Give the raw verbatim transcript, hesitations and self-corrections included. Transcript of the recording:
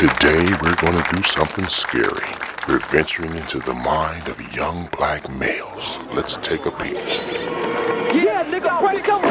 Today we're gonna do something scary. We're venturing into the mind of young black males. Let's take a peek. Yeah, nigga, break 'em